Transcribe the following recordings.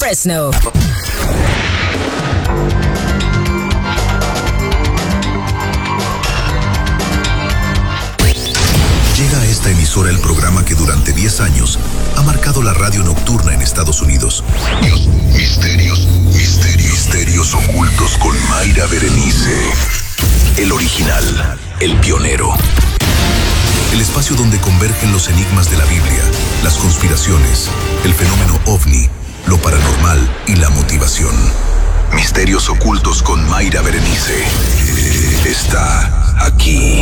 Fresno. Llega a esta emisora el programa que durante 10 años ha marcado la radio nocturna en Estados Unidos. Misterios ocultos con Mayra Berenice. El original, el pionero. El espacio donde convergen los enigmas de la Biblia, las conspiraciones, el fenómeno ovni, lo paranormal y la motivación. Misterios ocultos con Mayra Berenice. Está aquí.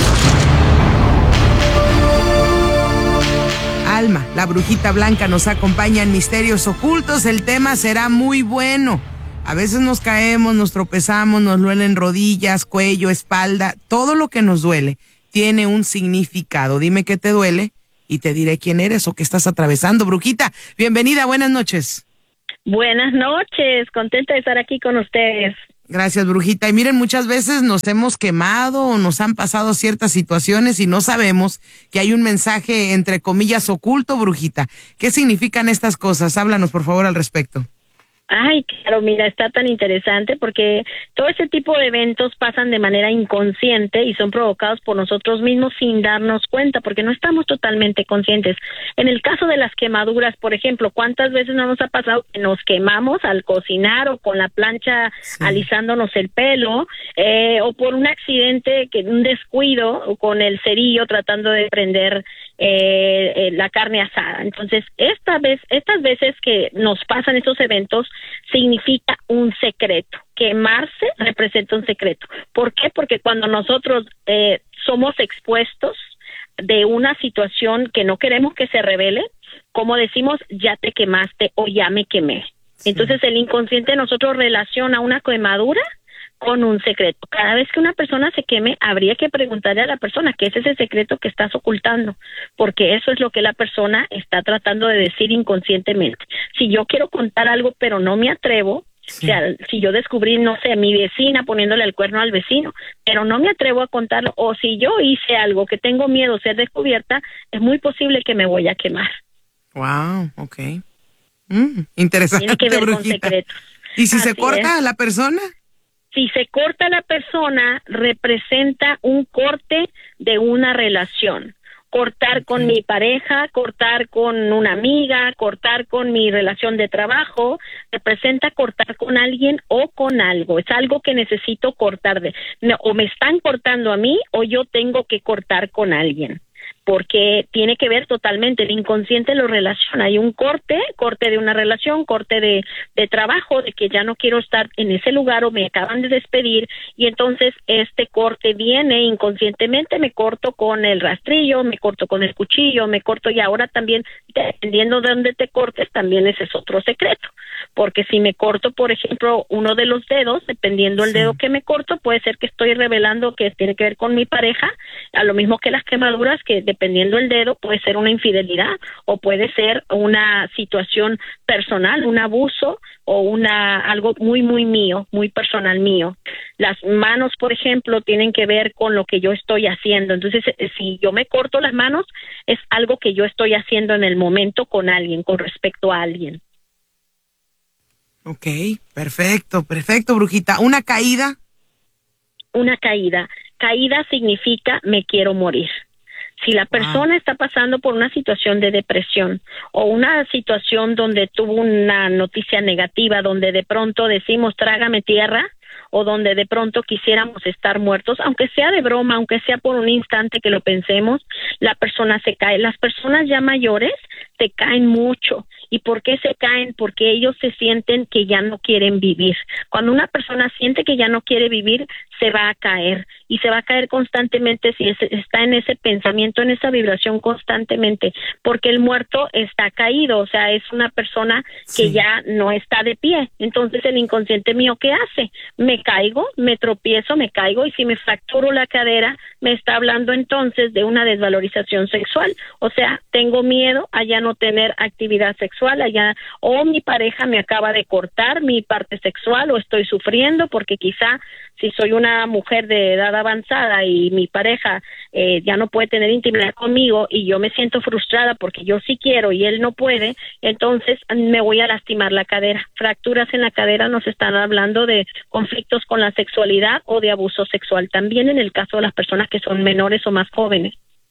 Alma, la brujita blanca, nos acompaña en Misterios Ocultos. El tema será muy bueno. A veces nos caemos, nos tropezamos, nos duelen rodillas, cuello, espalda. Todo lo que nos duele tiene un significado. Dime qué te duele y te diré quién eres o qué estás atravesando. Brujita, bienvenida, buenas noches. Buenas noches, contenta de estar aquí con ustedes. Gracias, brujita. Y miren, muchas veces nos hemos quemado o nos han pasado ciertas situaciones y no sabemos que hay un mensaje, entre comillas, oculto, brujita. ¿Qué significan estas cosas? Háblanos, por favor, al respecto. Ay, claro, mira, está tan interesante porque todo ese tipo de eventos pasan de manera inconsciente y son provocados por nosotros mismos sin darnos cuenta, porque no estamos totalmente conscientes. En el caso de las quemaduras, por ejemplo, ¿cuántas veces no nos ha pasado que nos quemamos al cocinar o con la plancha alisándonos el pelo, o por un accidente, un descuido, o con el cerillo tratando de prender la carne asada? Entonces, estas veces que nos pasan estos eventos significa un secreto. Quemarse representa un secreto. ¿Por qué? Porque cuando nosotros somos expuestos de una situación que no queremos que se revele, como decimos, ya te quemaste o ya me quemé. Entonces el inconsciente de nosotros relaciona una quemadura con un secreto. Cada vez que una persona se queme, habría que preguntarle a la persona qué es ese secreto que estás ocultando, porque eso es lo que la persona está tratando de decir inconscientemente. Si yo quiero contar algo pero no me atrevo, o sea, si yo descubrí, no sé, a mi vecina poniéndole el cuerno al vecino, pero no me atrevo a contarlo, o si yo hice algo que tengo miedo a ser descubierta, es muy posible que me voy a quemar. Wow, okay. Interesante. Tiene que ver brujita. con secretos. ¿Y si Así se corta a la persona? Si se corta la persona, representa un corte de una relación. Cortar con mi pareja, cortar con una amiga, cortar con mi relación de trabajo, representa cortar con alguien o con algo. Es algo que necesito cortar o me están cortando a mí o yo tengo que cortar con alguien. Porque tiene que ver totalmente, el inconsciente lo relaciona, hay un corte de una relación, corte de trabajo, de que ya no quiero estar en ese lugar o me acaban de despedir, y entonces este corte viene inconscientemente, me corto con el rastrillo, me corto con el cuchillo, me corto, y ahora también, dependiendo de dónde te cortes, también ese es otro secreto, porque si me corto, por ejemplo, uno de los dedos, dependiendo del dedo que me corto, puede ser que estoy revelando que tiene que ver con mi pareja, a lo mismo que las quemaduras, que dependiendo del dedo puede ser una infidelidad o puede ser una situación personal, un abuso o algo muy mío, muy personal mío. Las manos, por ejemplo, tienen que ver con lo que yo estoy haciendo. Entonces, si yo me corto las manos, es algo que yo estoy haciendo en el momento con alguien, con respecto a alguien. Ok, perfecto, brujita. ¿Una caída? Una caída. Caída significa me quiero morir. Si la persona está pasando por una situación de depresión o una situación donde tuvo una noticia negativa, donde de pronto decimos trágame tierra, o donde de pronto quisiéramos estar muertos, aunque sea de broma, aunque sea por un instante que lo pensemos, la persona se cae. Las personas ya mayores se caen mucho. ¿Y por qué se caen? Porque ellos se sienten que ya no quieren vivir. Cuando una persona siente que ya no quiere vivir, se va a caer. Y se va a caer constantemente si está en ese pensamiento, en esa vibración constantemente. Porque el muerto está caído, o sea, es una persona que ya no está de pie. Entonces el inconsciente mío, ¿qué hace? Me caigo, me tropiezo, me caigo, y si me fracturo la cadera, me está hablando entonces de una desvalorización sexual. O sea, tengo miedo a ya no tener actividad sexual. sexual, allá o mi pareja me acaba de cortar mi parte sexual o estoy sufriendo porque quizá si soy una mujer de edad avanzada y mi pareja ya no puede tener intimidad conmigo y yo me siento frustrada porque yo sí quiero y él no puede, entonces me voy a lastimar la cadera. Fracturas en la cadera nos están hablando de conflictos con la sexualidad o de abuso sexual, también en el caso de las personas que son menores o más jóvenes.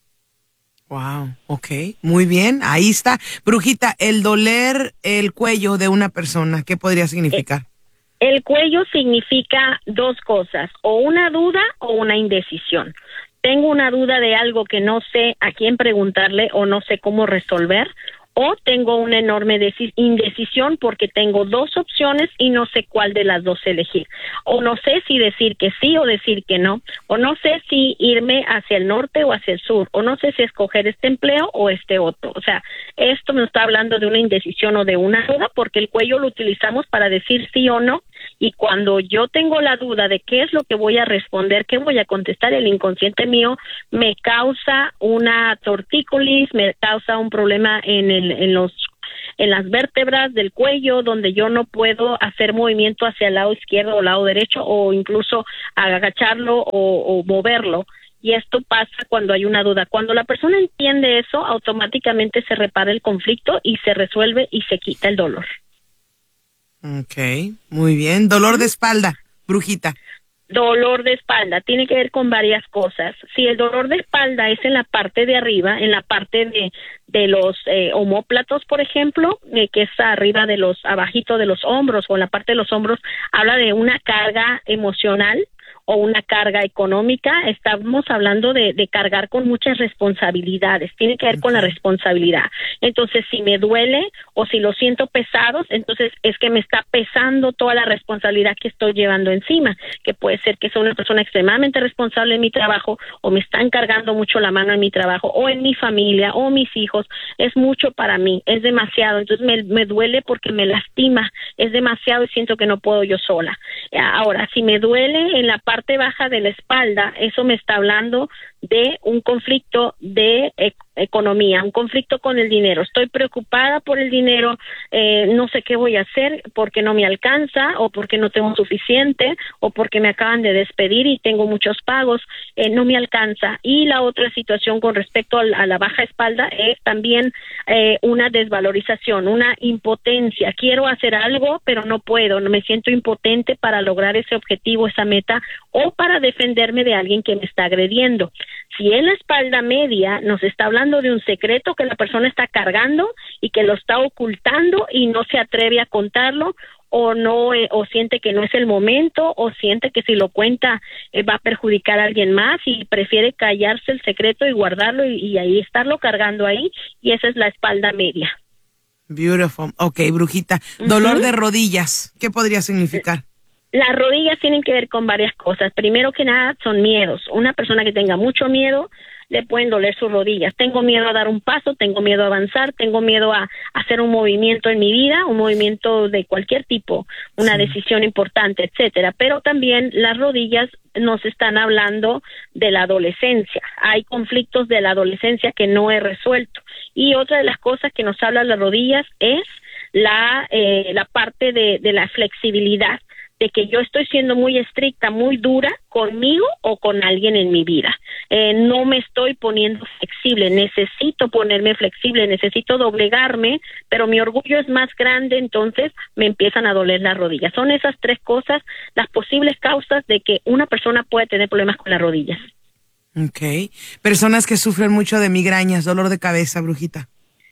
Wow, okay, muy bien, ahí está. Brujita, el doler el cuello de una persona, ¿qué podría significar? El cuello significa dos cosas, o una duda o una indecisión. Tengo una duda de algo que no sé a quién preguntarle o no sé cómo resolver, o tengo una enorme indecisión porque tengo dos opciones y no sé cuál de las dos elegir. O no sé si decir que sí o decir que no. O no sé si irme hacia el norte o hacia el sur. O no sé si escoger este empleo o este otro. O sea, esto me está hablando de una indecisión o de una duda porque el cuello lo utilizamos para decir sí o no. Y cuando yo tengo la duda de qué es lo que voy a responder, qué voy a contestar, el inconsciente mío me causa una tortícolis, me causa un problema en las vértebras del cuello, donde yo no puedo hacer movimiento hacia el lado izquierdo o lado derecho, o incluso agacharlo o moverlo. Y esto pasa cuando hay una duda. Cuando la persona entiende eso, automáticamente se repara el conflicto y se resuelve y se quita el dolor. Okay, muy bien. Dolor de espalda, brujita. Dolor de espalda tiene que ver con varias cosas. Si el dolor de espalda es en la parte de arriba, en la parte de los omóplatos, por ejemplo, que es arriba de abajito de los hombros o en la parte de los hombros, habla de una carga emocional o una carga económica. Estamos hablando de cargar con muchas responsabilidades, tiene que ver con la responsabilidad. Entonces, si me duele o si lo siento pesados, entonces es que me está pesando toda la responsabilidad que estoy llevando encima, que puede ser que soy una persona extremadamente responsable en mi trabajo, o me están cargando mucho la mano en mi trabajo, o en mi familia, o mis hijos. Es mucho para mí, es demasiado, entonces me duele porque me lastima, es demasiado y siento que no puedo yo sola. Ahora, si me duele en la parte baja de la espalda, eso me está hablando de un conflicto de economía, un conflicto con el dinero. Estoy preocupada por el dinero, no sé qué voy a hacer porque no me alcanza o porque no tengo suficiente o porque me acaban de despedir y tengo muchos pagos, no me alcanza. Y la otra situación con respecto a la baja espalda es también una desvalorización, una impotencia. Quiero hacer algo, pero no puedo, no me siento impotente para lograr ese objetivo, esa meta, o para defenderme de alguien que me está agrediendo. Si en la espalda media nos está hablando de un secreto que la persona está cargando y que lo está ocultando y no se atreve a contarlo, o no, o siente que no es el momento, o siente que si lo cuenta va a perjudicar a alguien más y prefiere callarse el secreto y guardarlo y ahí estarlo cargando ahí, y esa es la espalda media. Beautiful. Okay, brujita. Dolor de rodillas, ¿qué podría significar? Las rodillas tienen que ver con varias cosas. Primero que nada, son miedos. Una persona que tenga mucho miedo, le pueden doler sus rodillas. Tengo miedo a dar un paso, tengo miedo a avanzar, tengo miedo a hacer un movimiento en mi vida, un movimiento de cualquier tipo, una decisión importante, etcétera. Pero también las rodillas nos están hablando de la adolescencia. Hay conflictos de la adolescencia que no he resuelto. Y otra de las cosas que nos habla las rodillas es la parte de la flexibilidad, de que yo estoy siendo muy estricta, muy dura conmigo o con alguien en mi vida. No me estoy poniendo flexible, necesito ponerme flexible, necesito doblegarme, pero mi orgullo es más grande, entonces me empiezan a doler las rodillas. Son esas tres cosas las posibles causas de que una persona puede tener problemas con las rodillas. Okay. Personas que sufren mucho de migrañas, dolor de cabeza, brujita.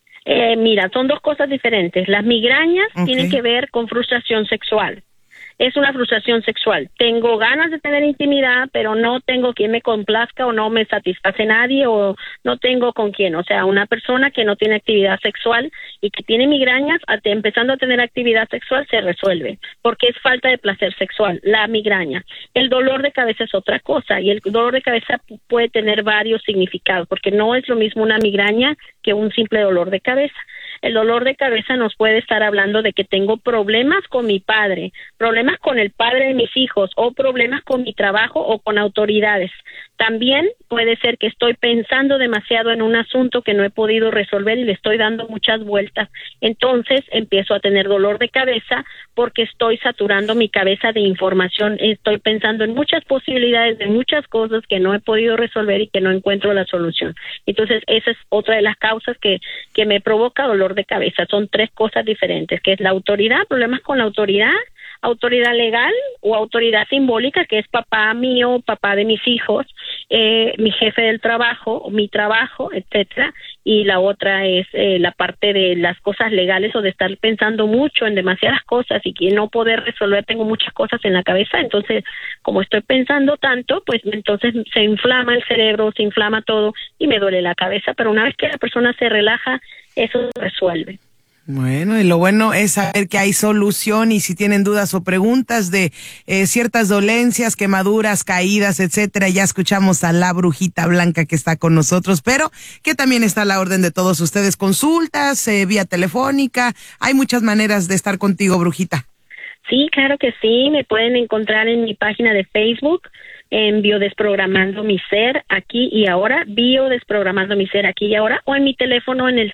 Mira, son dos cosas diferentes. Las migrañas tienen que ver con frustración sexual. Es una frustración sexual. Tengo ganas de tener intimidad, pero no tengo quien me complazca o no me satisface nadie o no tengo con quién. O sea, una persona que no tiene actividad sexual y que tiene migrañas, empezando a tener actividad sexual, se resuelve porque es falta de placer sexual, la migraña. El dolor de cabeza es otra cosa y el dolor de cabeza puede tener varios significados porque no es lo mismo una migraña que un simple dolor de cabeza. El dolor de cabeza nos puede estar hablando de que tengo problemas con mi padre, problemas problemas con el padre de mis hijos o problemas con mi trabajo o con autoridades. También puede ser que estoy pensando demasiado en un asunto que no he podido resolver y le estoy dando muchas vueltas. Entonces empiezo a tener dolor de cabeza porque estoy saturando mi cabeza de información. Estoy pensando en muchas posibilidades de muchas cosas que no he podido resolver y que no encuentro la solución. Entonces esa es otra de las causas que me provoca dolor de cabeza. Son 3 cosas diferentes, que es la autoridad, problemas con la autoridad legal o autoridad simbólica, que es papá mío, papá de mis hijos, mi jefe del trabajo, mi trabajo, etcétera, y la otra es la parte de las cosas legales o de estar pensando mucho en demasiadas cosas y que no poder resolver, tengo muchas cosas en la cabeza, entonces como estoy pensando tanto, pues entonces se inflama el cerebro, se inflama todo y me duele la cabeza, pero una vez que la persona se relaja, eso se resuelve. Bueno, y lo bueno es saber que hay solución y si tienen dudas o preguntas de ciertas dolencias, quemaduras, caídas, etcétera, ya escuchamos a la Brujita Blanca que está con nosotros, pero que también está a la orden de todos ustedes, consultas, vía telefónica, hay muchas maneras de estar contigo, Brujita. Sí, claro que sí, me pueden encontrar en mi página de Facebook, en Biodesprogramando mi Ser Aquí y Ahora, Biodesprogramando mi Ser Aquí y Ahora, o en mi teléfono en el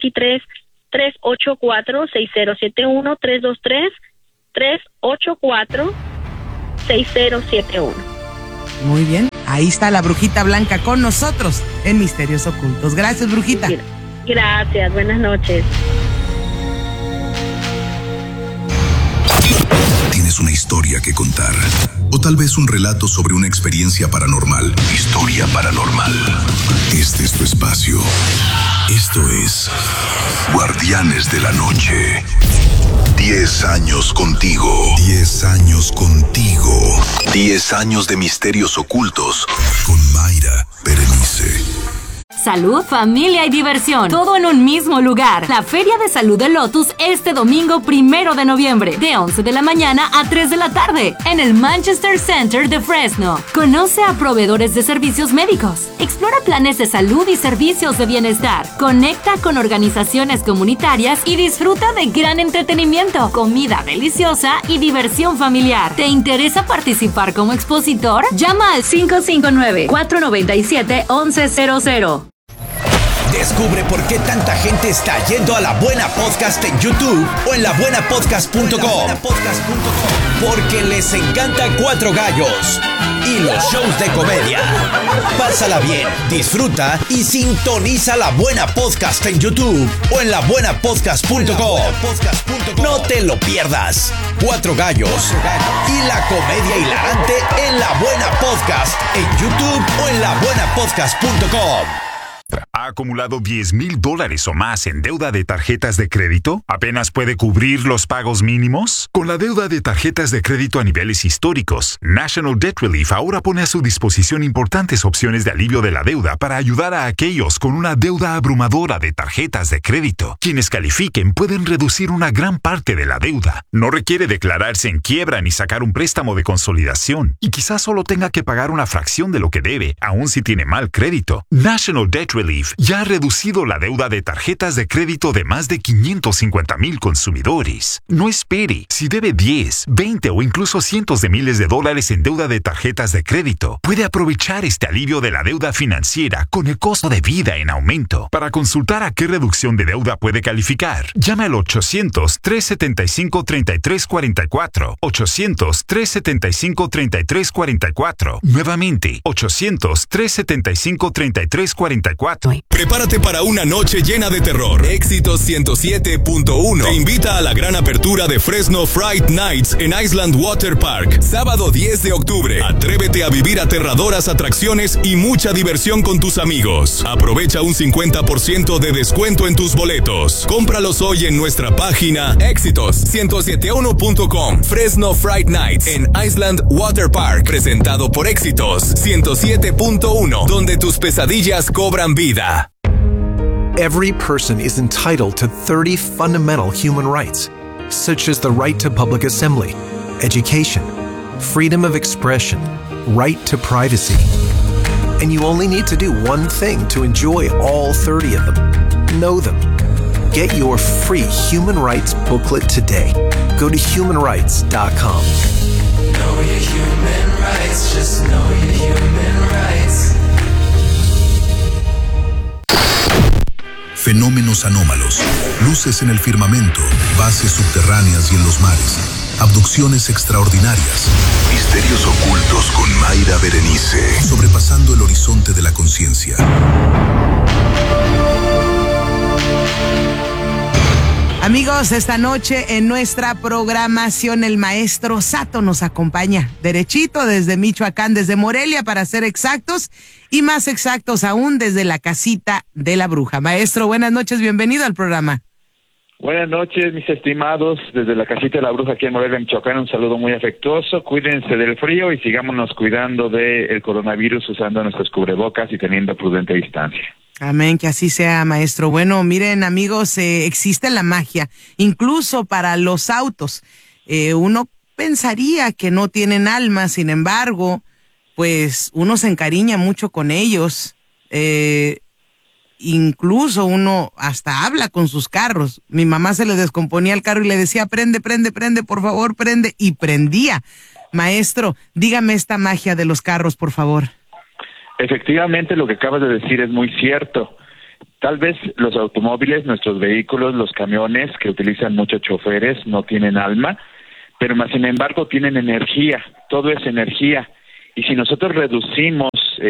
323-384-6071, 323-384-6071. Muy bien, ahí está la Brujita Blanca con nosotros en Misterios Ocultos. Gracias, Brujita. Gracias, buenas noches. ¿Tienes una historia que contar? O tal vez un relato sobre una experiencia paranormal. Historia paranormal. Este es tu espacio. Esto es Guardianes de la Noche. 10 años contigo. 10 años contigo. 10 años de misterios ocultos. Con Mayra Berenice. Salud, familia y diversión, todo en un mismo lugar. La Feria de Salud de Lotus este domingo 1 de noviembre, de 11 de la mañana a 3 de la tarde, en el Manchester Center de Fresno. Conoce a proveedores de servicios médicos, explora planes de salud y servicios de bienestar, conecta con organizaciones comunitarias y disfruta de gran entretenimiento, comida deliciosa y diversión familiar. ¿Te interesa participar como expositor? Llama al 559-497-1100. Descubre por qué tanta gente está yendo a La Buena Podcast en YouTube o en labuenapodcast.com. Porque les encanta Cuatro Gallos y los shows de comedia. Pásala bien, disfruta y sintoniza La Buena Podcast en YouTube o en labuenapodcast.com. No te lo pierdas. Cuatro Gallos y la comedia hilarante en La Buena Podcast en YouTube o en labuenapodcast.com. ¿Ha acumulado $10,000 o más en deuda de tarjetas de crédito? ¿Apenas puede cubrir los pagos mínimos? Con la deuda de tarjetas de crédito a niveles históricos, National Debt Relief ahora pone a su disposición importantes opciones de alivio de la deuda para ayudar a aquellos con una deuda abrumadora de tarjetas de crédito. Quienes califiquen pueden reducir una gran parte de la deuda. No requiere declararse en quiebra ni sacar un préstamo de consolidación. Y quizás solo tenga que pagar una fracción de lo que debe, aun si tiene mal crédito. National Debt Relief ya ha reducido la deuda de tarjetas de crédito de más de 550,000 consumidores. No espere. Si debe 10, 20 o incluso cientos de miles de dólares en deuda de tarjetas de crédito, puede aprovechar este alivio de la deuda financiera con el costo de vida en aumento. Para consultar a qué reducción de deuda puede calificar, llame al 800-375-3344. 800-375-3344. Nuevamente, 800-375-3344. Prepárate para una noche llena de terror. Éxitos 107.1 te invita a la gran apertura de Fresno Fright Nights en Island Water Park. Sábado 10 de octubre. Atrévete a vivir aterradoras atracciones y mucha diversión con tus amigos. Aprovecha un 50% de descuento en tus boletos. Cómpralos hoy en nuestra página Éxitos1071.com. Fresno Fright Nights en Island Water Park. Presentado por Éxitos 107.1, donde tus pesadillas cobran vida. Every person is entitled to 30 fundamental human rights, such as the right to public assembly, education, freedom of expression, right to privacy. And you only need to do one thing to enjoy all 30 of them. Know them. Get your free human rights booklet today. Go to humanrights.com. Know your human rights, just know your human rights. Fenómenos anómalos, luces en el firmamento, bases subterráneas y en los mares, abducciones extraordinarias, misterios ocultos con Mayra Berenice, sobrepasando el horizonte de la conciencia. Amigos, esta noche en nuestra programación el maestro Sato nos acompaña derechito desde Michoacán, desde Morelia para ser exactos y más exactos aún desde la casita de la bruja. Maestro, buenas noches, bienvenido al programa. Buenas noches, mis estimados, desde la casita de la bruja aquí en Morelia, Michoacán, un saludo muy afectuoso, cuídense del frío y sigámonos cuidando del coronavirus usando nuestros cubrebocas y teniendo prudente distancia. Amén, que así sea, maestro. Bueno, miren, amigos, existe la magia, incluso para los autos. Uno pensaría que no tienen alma, sin embargo, pues uno se encariña mucho con ellos. Incluso uno hasta habla con sus carros. Mi mamá se le descomponía el carro y le decía, prende, por favor, prende. Y prendía. Maestro, dígame esta magia de los carros, por favor. Efectivamente, lo que acabas de decir es muy cierto. Tal vez los automóviles, nuestros vehículos, los camiones que utilizan muchos choferes no tienen alma, pero más sin embargo tienen energía. Todo es energía. Y si nosotros reducimos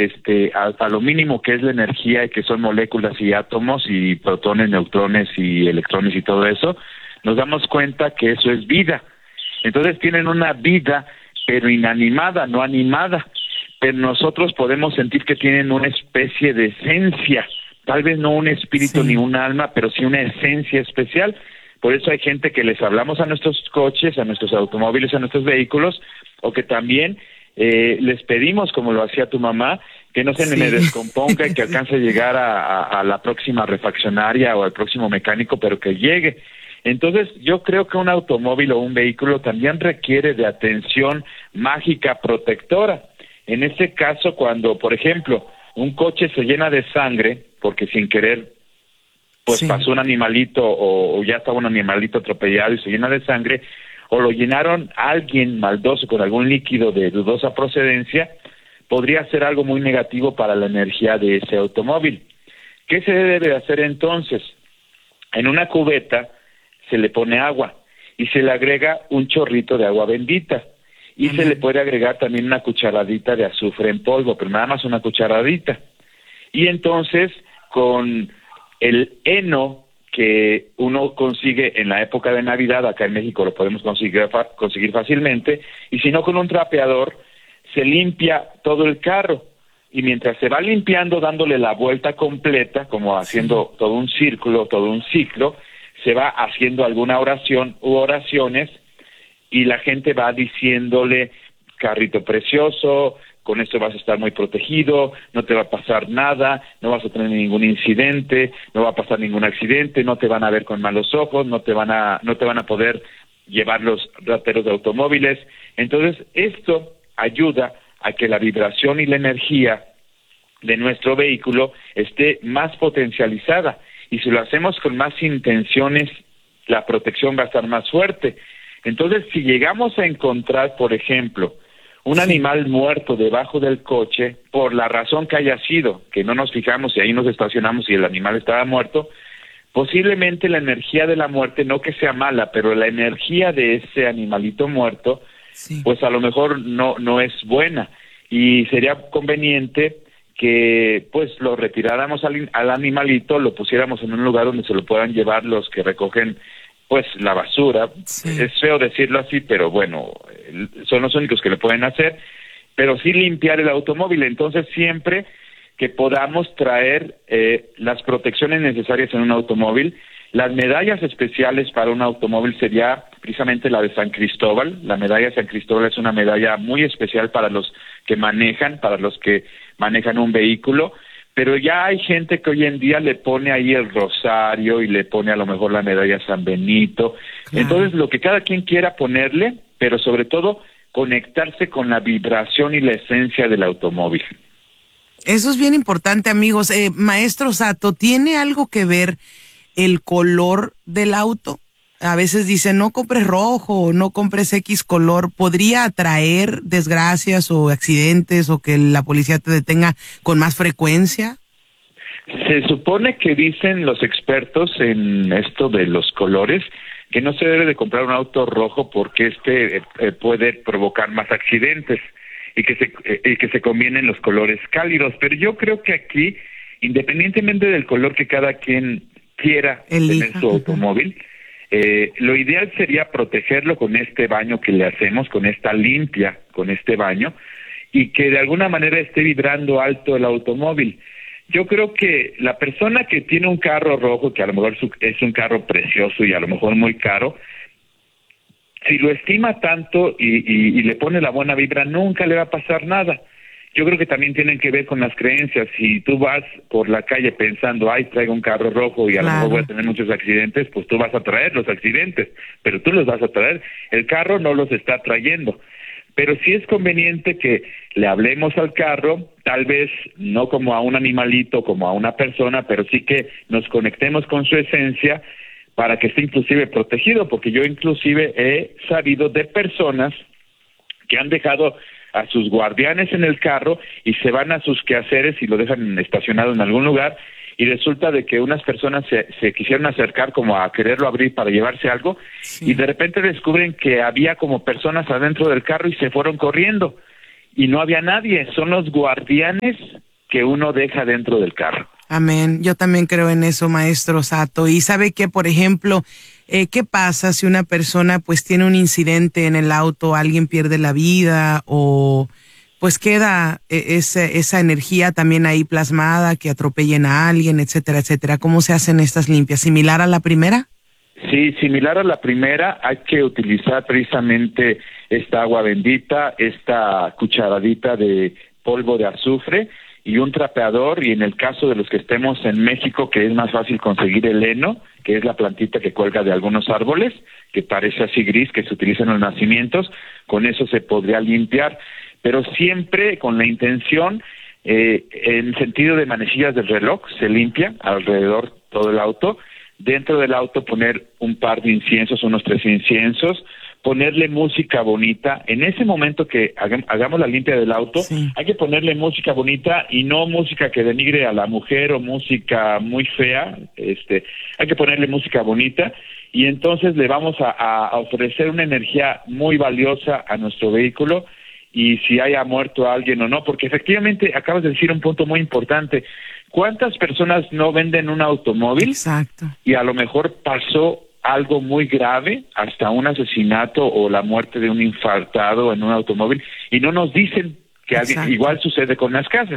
a lo mínimo que es la energía, que son moléculas y átomos y protones, neutrones y electrones y todo eso, nos damos cuenta que eso es vida. Entonces tienen una vida, pero inanimada, no animada. Pero nosotros podemos sentir que tienen una especie de esencia, tal vez no un espíritu ni un alma, pero sí una esencia especial. Por eso hay gente que les hablamos a nuestros coches, a nuestros automóviles, a nuestros vehículos, o que también les pedimos, como lo hacía tu mamá, que no se me descomponga y que alcance a llegar a la próxima refaccionaria o al próximo mecánico, pero que llegue. Entonces, yo creo que un automóvil o un vehículo también requiere de atención mágica protectora. En este caso, cuando, por ejemplo, un coche se llena de sangre, porque sin querer, pues pasó un animalito o ya estaba un animalito atropellado y se llena de sangre, o lo llenaron alguien maldoso con algún líquido de dudosa procedencia, podría ser algo muy negativo para la energía de ese automóvil. ¿Qué se debe hacer entonces? En una cubeta se le pone agua y se le agrega un chorrito de agua bendita. Y se le puede agregar también una cucharadita de azufre en polvo, pero nada más una cucharadita. Y entonces, con el heno que uno consigue en la época de Navidad, acá en México lo podemos conseguir fácilmente, y si no con un trapeador, se limpia todo el carro. Y mientras se va limpiando, dándole la vuelta completa, como haciendo todo un círculo, todo un ciclo, se va haciendo alguna oración u oraciones, y la gente va diciéndole, carrito precioso, con esto vas a estar muy protegido, no te va a pasar nada, no vas a tener ningún incidente, no va a pasar ningún accidente, no te van a ver con malos ojos, no te van a poder llevar los rateros de automóviles. Entonces, esto ayuda a que la vibración y la energía de nuestro vehículo esté más potencializada. Y si lo hacemos con más intenciones, la protección va a estar más fuerte. Entonces, si llegamos a encontrar, por ejemplo, un animal muerto debajo del coche, por la razón que haya sido, que no nos fijamos y ahí nos estacionamos y el animal estaba muerto, posiblemente la energía de la muerte, no que sea mala, pero la energía de ese animalito muerto, pues a lo mejor no es buena. Y sería conveniente que pues lo retiráramos al animalito, lo pusiéramos en un lugar donde se lo puedan llevar los que recogen pues la basura. Es feo decirlo así, pero bueno, son los únicos que lo pueden hacer, pero sí limpiar el automóvil. Entonces siempre que podamos traer las protecciones necesarias en un automóvil, las medallas especiales para un automóvil sería precisamente la de San Cristóbal. La medalla de San Cristóbal es una medalla muy especial para los que manejan un vehículo, pero ya hay gente que hoy en día le pone ahí el rosario y le pone a lo mejor la medalla San Benito. Entonces, lo que cada quien quiera ponerle, pero sobre todo conectarse con la vibración y la esencia del automóvil. Eso es bien importante, amigos. Maestro Sato, ¿tiene algo que ver el color del auto. A veces dicen, no compres rojo, no compres X color. ¿Podría atraer desgracias o accidentes o que la policía te detenga con más frecuencia? Se supone que dicen los expertos en esto de los colores que no se debe de comprar un auto rojo porque puede provocar más accidentes y que se convienen los colores cálidos. Pero yo creo que aquí, independientemente del color que cada quien quiera tener su automóvil, lo ideal sería protegerlo con este baño que le hacemos, con esta limpia, con este baño, y que de alguna manera esté vibrando alto el automóvil. Yo creo que la persona que tiene un carro rojo, que a lo mejor es un carro precioso y a lo mejor muy caro, si lo estima tanto y le pone la buena vibra, nunca le va a pasar nada. Yo creo que también tienen que ver con las creencias. Si tú vas por la calle pensando, ay, traigo un carro rojo y a lo mejor voy a tener muchos accidentes, pues tú vas a traer los accidentes, pero tú los vas a traer. El carro no los está trayendo. Pero sí es conveniente que le hablemos al carro, tal vez no como a un animalito, como a una persona, pero sí que nos conectemos con su esencia para que esté inclusive protegido, porque yo inclusive he sabido de personas que han dejado a sus guardianes en el carro y se van a sus quehaceres y lo dejan estacionado en algún lugar, y resulta de que unas personas se quisieron acercar como a quererlo abrir para llevarse algo, y de repente descubren que había como personas adentro del carro y se fueron corriendo y no había nadie. Son los guardianes que uno deja dentro del carro. Amén. Yo también creo en eso, maestro Sato. Y sabe que, por ejemplo, ¿qué pasa si una persona pues tiene un incidente en el auto, alguien pierde la vida o pues queda esa energía también ahí plasmada, que atropellen a alguien, etcétera, etcétera? ¿Cómo se hacen estas limpias? ¿Similar a la primera? Sí, similar a la primera. Hay que utilizar precisamente esta agua bendita, esta cucharadita de polvo de azufre y un trapeador, y en el caso de los que estemos en México, que es más fácil conseguir el heno, que es la plantita que cuelga de algunos árboles, que parece así gris, que se utiliza en los nacimientos, con eso se podría limpiar, pero siempre con la intención, en sentido de manecillas del reloj, se limpia alrededor todo el auto, dentro del auto poner un par de inciensos, unos 3 inciensos, ponerle música bonita. En ese momento que hagamos la limpia del auto, hay que ponerle música bonita y no música que denigre a la mujer o música muy fea. Hay que ponerle música bonita y entonces le vamos a ofrecer una energía muy valiosa a nuestro vehículo, y si haya muerto alguien o no, porque efectivamente acabas de decir un punto muy importante. ¿Cuántas personas no venden un automóvil? Exacto. Y a lo mejor pasó algo muy grave, hasta un asesinato o la muerte de un infartado en un automóvil, y no nos dicen que igual sucede con las casas.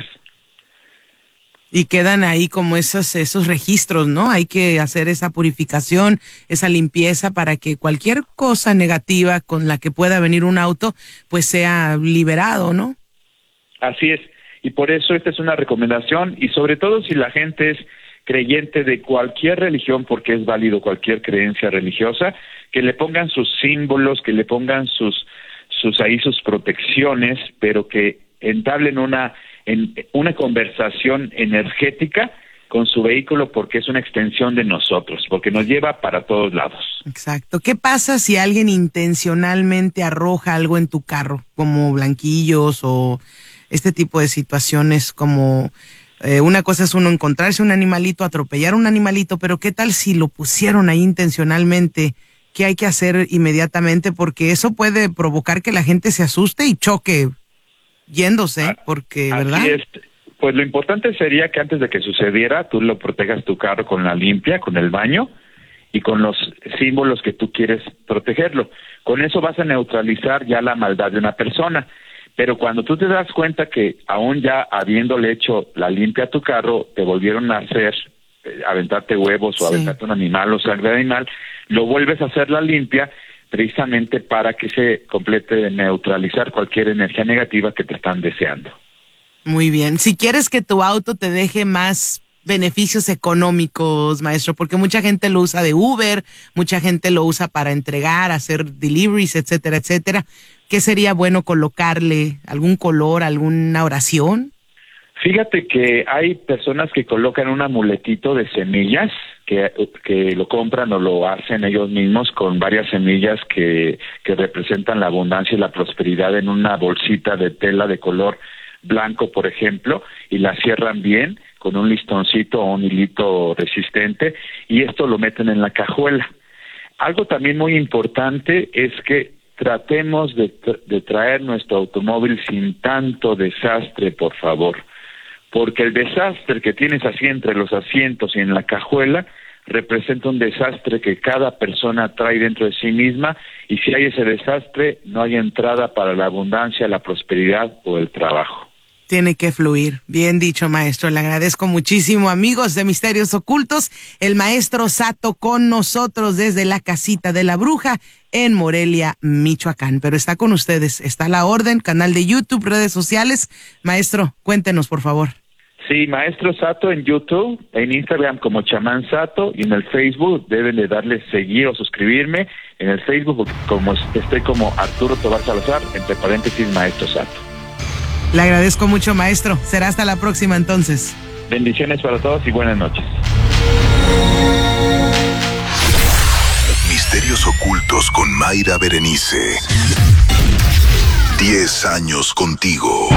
Y quedan ahí como esos registros, ¿no? Hay que hacer esa purificación, esa limpieza para que cualquier cosa negativa con la que pueda venir un auto, pues sea liberado, ¿no? Así es, y por eso esta es una recomendación, y sobre todo si la gente es creyente de cualquier religión, porque es válido cualquier creencia religiosa, que le pongan sus símbolos, que le pongan sus protecciones, pero que entablen una conversación energética con su vehículo, porque es una extensión de nosotros, porque nos lleva para todos lados. Exacto. ¿Qué pasa si alguien intencionalmente arroja algo en tu carro, como blanquillos o este tipo de situaciones? Como una cosa es uno encontrarse un animalito, atropellar un animalito, pero ¿qué tal si lo pusieron ahí intencionalmente? ¿Qué hay que hacer inmediatamente? Porque eso puede provocar que la gente se asuste y choque yéndose, porque, ¿verdad? Así es. Pues lo importante sería que antes de que sucediera, tú lo protejas tu carro con la limpia, con el baño y con los símbolos que tú quieres protegerlo. Con eso vas a neutralizar ya la maldad de una persona. Pero cuando tú te das cuenta que aún ya habiéndole hecho la limpia a tu carro, te volvieron a hacer, aventarte huevos o aventarte un animal o sangre de animal, lo vuelves a hacer la limpia precisamente para que se complete de neutralizar cualquier energía negativa que te están deseando. Muy bien. Si quieres que tu auto te deje más beneficios económicos, maestro, porque mucha gente lo usa de Uber, mucha gente lo usa para entregar, hacer deliveries, etcétera, etcétera, ¿qué sería bueno colocarle? ¿Algún color, alguna oración? Fíjate que hay personas que colocan un amuletito de semillas, que lo compran o lo hacen ellos mismos con varias semillas que representan la abundancia y la prosperidad en una bolsita de tela de color blanco, por ejemplo, y la cierran bien con un listoncito o un hilito resistente, y esto lo meten en la cajuela. Algo también muy importante es que tratemos de traer nuestro automóvil sin tanto desastre, por favor, porque el desastre que tienes así entre los asientos y en la cajuela representa un desastre que cada persona trae dentro de sí misma, y si hay ese desastre, no hay entrada para la abundancia, la prosperidad o el trabajo. Tiene que fluir. Bien dicho, maestro. Le agradezco muchísimo, amigos de Misterios Ocultos. El maestro Sato con nosotros desde la Casita de la Bruja en Morelia, Michoacán. Pero está con ustedes. Está a la orden, canal de YouTube, redes sociales. Maestro, cuéntenos, por favor. Sí, Maestro Sato en YouTube, en Instagram como Chamán Sato, y en el Facebook deben de darle seguir o suscribirme. En el Facebook estoy como Arturo Tobar Salazar, entre paréntesis Maestro Sato. Le agradezco mucho, maestro. Será hasta la próxima, entonces. Bendiciones para todos y buenas noches. Misterios Ocultos con Mayra Berenice. 10 años contigo.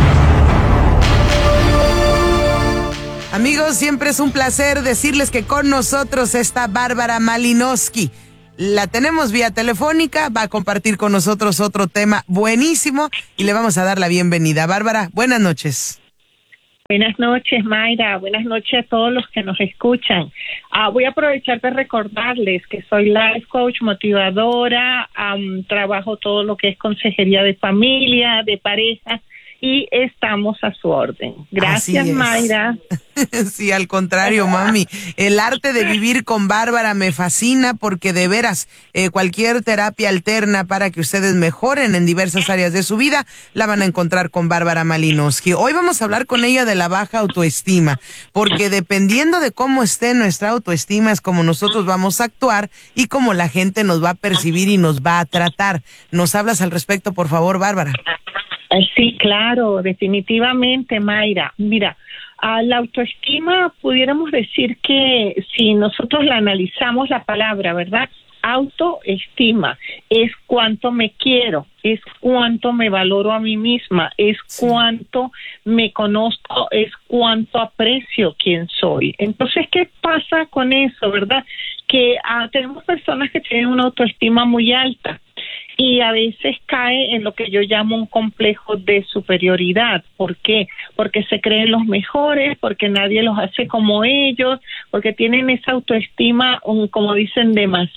Amigos, siempre es un placer decirles que con nosotros está Bárbara Malinowski. La tenemos vía telefónica, va a compartir con nosotros otro tema buenísimo y le vamos a dar la bienvenida. Bárbara, buenas noches. Buenas noches, Mayra. Buenas noches a todos los que nos escuchan. Voy a aprovechar de recordarles que soy life coach, motivadora, trabajo todo lo que es consejería de familia, de pareja, y estamos a su orden. Gracias, Mayra. Sí, al contrario, mami. El arte de vivir con Bárbara me fascina porque de veras cualquier terapia alterna para que ustedes mejoren en diversas áreas de su vida la van a encontrar con Bárbara Malinowski. Hoy vamos a hablar con ella de la baja autoestima, porque dependiendo de cómo esté nuestra autoestima es como nosotros vamos a actuar y cómo la gente nos va a percibir y nos va a tratar. ¿Nos hablas al respecto, por favor, Bárbara? Sí, claro, definitivamente, Mayra. Mira, a la autoestima pudiéramos decir que si nosotros la analizamos la palabra, ¿verdad? Autoestima es cuánto me quiero, es cuánto me valoro a mí misma, es cuánto me conozco, es cuánto aprecio quién soy. Entonces, ¿qué pasa con eso, verdad? Que tenemos personas que tienen una autoestima muy alta y a veces cae en lo que yo llamo un complejo de superioridad. ¿Por qué? Porque se creen los mejores, porque nadie los hace como ellos, porque tienen esa autoestima, como dicen,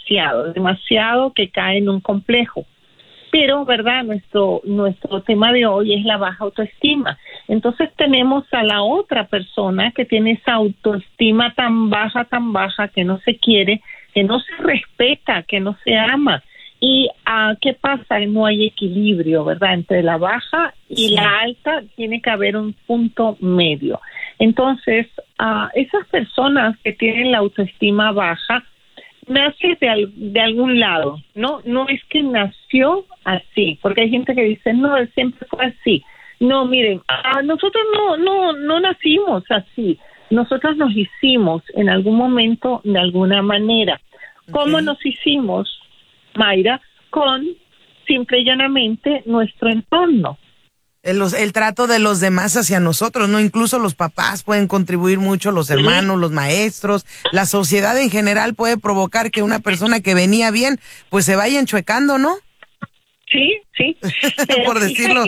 demasiado que cae en un complejo. Pero, ¿verdad? Nuestro tema de hoy es la baja autoestima. Entonces tenemos a la otra persona que tiene esa autoestima tan baja, que no se quiere, que no se respeta, que no se ama. ¿Y qué pasa? No hay equilibrio, ¿verdad? Entre la baja y la alta tiene que haber un punto medio. Entonces, esas personas que tienen la autoestima baja, nace de algún lado, no es que nació así, porque hay gente que dice, no, él siempre fue así. No, miren, nosotros no nacimos así, nosotros nos hicimos en algún momento de alguna manera. ¿Cómo nos hicimos, Mayra? Con simple y llanamente nuestro entorno. El trato de los demás hacia nosotros, ¿no? Incluso los papás pueden contribuir mucho, los hermanos, los maestros, la sociedad en general puede provocar que una persona que venía bien, pues se vaya enchuecando, ¿no? Sí. Por decirlo.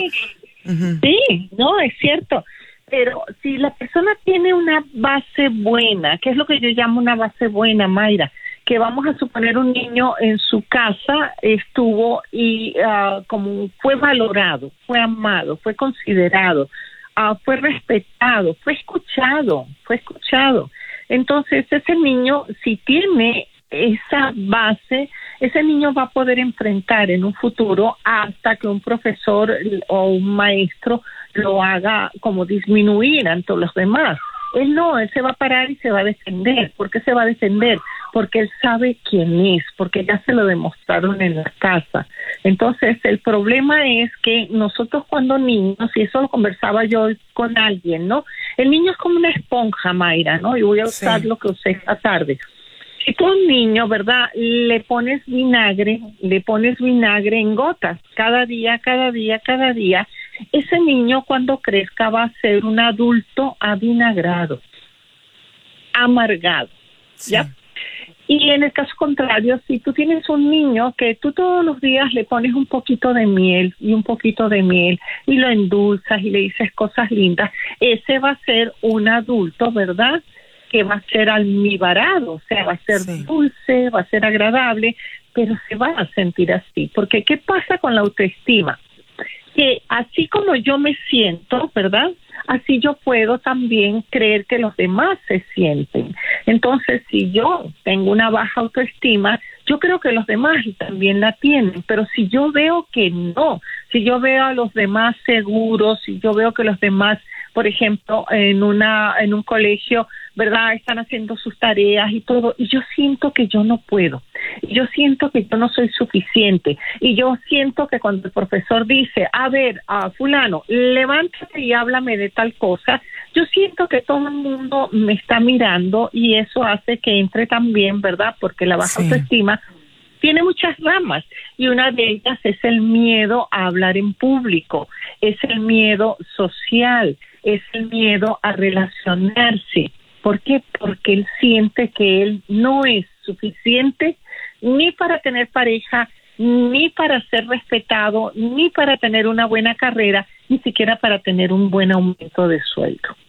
Sí, no, es cierto. Pero si la persona tiene una base buena, ¿qué es lo que yo llamo una base buena, Mayra? Que vamos a suponer un niño en su casa estuvo y como fue valorado, fue amado, fue considerado, fue respetado, fue escuchado. Entonces ese niño, si tiene esa base, ese niño va a poder enfrentar en un futuro hasta que un profesor o un maestro lo haga como disminuir ante los demás. Él se va a parar y se va a defender. ¿Por qué se va a defender? porque él sabe quién es, porque ya se lo demostraron en la casa. Entonces, el problema es que nosotros cuando niños, y eso lo conversaba yo con alguien, ¿no? El niño es como una esponja, Mayra, ¿no? Y voy a usar lo que usé esta tarde. Si tú a un niño, ¿verdad?, le pones vinagre en gotas, cada día, ese niño cuando crezca va a ser un adulto avinagrado, amargado, ¿ya? Y en el caso contrario, si tú tienes un niño que tú todos los días le pones un poquito de miel y lo endulzas y le dices cosas lindas, ese va a ser un adulto, ¿verdad?, que va a ser almibarado, o sea, va a ser dulce, va a ser agradable, pero se va a sentir así. Porque ¿qué pasa con la autoestima? Que así como yo me siento, ¿verdad?, así yo puedo también creer que los demás se sienten. Entonces, si yo tengo una baja autoestima, yo creo que los demás también la tienen, pero si yo veo que no, si yo veo a los demás seguros, si yo veo que los demás, por ejemplo, en un colegio, ¿verdad?, están haciendo sus tareas y todo, y yo siento que yo no puedo, y yo siento que yo no soy suficiente, y yo siento que cuando el profesor dice, a ver, fulano, levántate y háblame de tal cosa, yo siento que todo el mundo me está mirando, y eso hace que entre también, ¿verdad?, porque la baja autoestima tiene muchas ramas, y una de ellas es el miedo a hablar en público, es el miedo social, es el miedo a relacionarse. ¿Por qué? Porque él siente que él no es suficiente ni para tener pareja, ni para ser respetado, ni para tener una buena carrera, ni siquiera para tener un buen aumento de sueldo.